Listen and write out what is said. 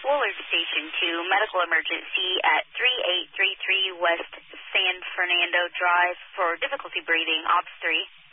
Woolard Station 2, medical emergency at 3833 West San Fernando Drive for difficulty breathing, Ops 3.